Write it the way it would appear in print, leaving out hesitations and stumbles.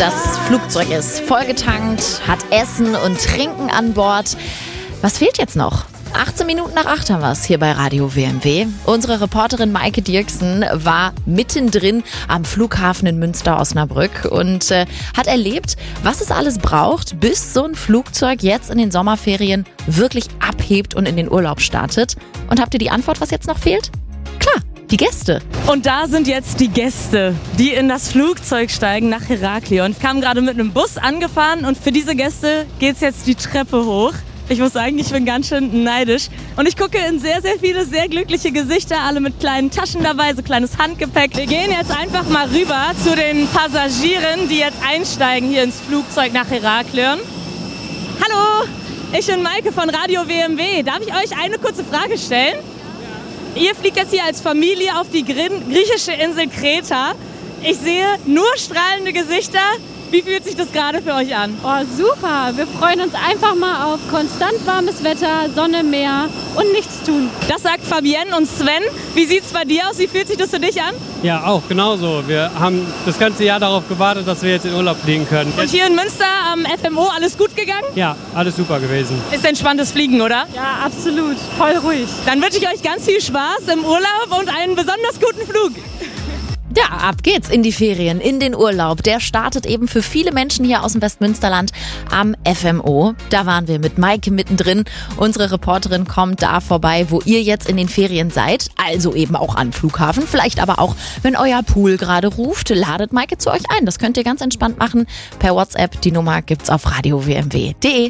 Das Flugzeug ist vollgetankt, hat Essen und Trinken an Bord. Was fehlt jetzt noch? 18 Minuten nach 8 haben wir es hier bei Radio WMW. Unsere Reporterin Maike Dirksen war mittendrin am Flughafen in Münster-Osnabrück und hat erlebt, was es alles braucht, bis so ein Flugzeug jetzt in den Sommerferien wirklich abhebt und in den Urlaub startet. Und habt ihr die Antwort, was jetzt noch fehlt? Klar, die Gäste. Und da sind jetzt die Gäste, die in das Flugzeug steigen nach Heraklion. Ich kam gerade mit einem Bus angefahren und für diese Gäste geht's jetzt die Treppe hoch. Ich muss sagen, ich bin ganz schön neidisch. Und ich gucke in sehr, sehr viele, sehr glückliche Gesichter, alle mit kleinen Taschen dabei, so kleines Handgepäck. Wir gehen jetzt einfach mal rüber zu den Passagieren, die jetzt einsteigen hier ins Flugzeug nach Heraklion. Hallo, ich bin Maike von Radio WMW. Darf ich euch eine kurze Frage stellen? Ja. Ihr fliegt jetzt hier als Familie auf die griechische Insel Kreta. Ich sehe nur strahlende Gesichter. Wie fühlt sich das gerade für euch an? Oh, super. Wir freuen uns einfach mal auf konstant warmes Wetter, Sonne, Meer und nichts tun. Das sagt Fabienne und Sven. Wie sieht es bei dir aus? Wie fühlt sich das für dich an? Ja, auch genauso. Wir haben das ganze Jahr darauf gewartet, dass wir jetzt in Urlaub fliegen können. Und hier in Münster am FMO alles gut gegangen? Ja, alles super gewesen. Ist entspanntes Fliegen, oder? Ja, absolut. Voll ruhig. Dann wünsche ich euch ganz viel Spaß im Urlaub und einen besonders guten Flug. Ja, ab geht's in die Ferien, in den Urlaub. Der startet eben für viele Menschen hier aus dem Westmünsterland am FMO. Da waren wir mit Maike mittendrin. Unsere Reporterin kommt da vorbei, wo ihr jetzt in den Ferien seid. Also eben auch an Flughafen. Vielleicht aber auch, wenn euer Pool gerade ruft, ladet Maike zu euch ein. Das könnt ihr ganz entspannt machen per WhatsApp. Die Nummer gibt's auf radiowmw.de.